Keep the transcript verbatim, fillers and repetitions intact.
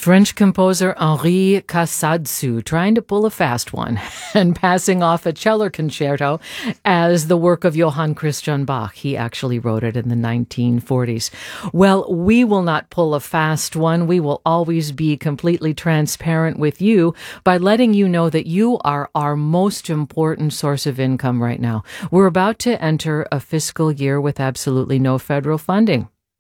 French composer Henri Casadsu trying to pull a fast one and passing off a cello concerto as the work of Johann Christian Bach. He actually wrote it in the nineteen forties. Well, we will not pull a fast one. We will always be completely transparent with you by letting you know that you are our most important source of income right now. We're about to enter a fiscal year with absolutely no federal funding.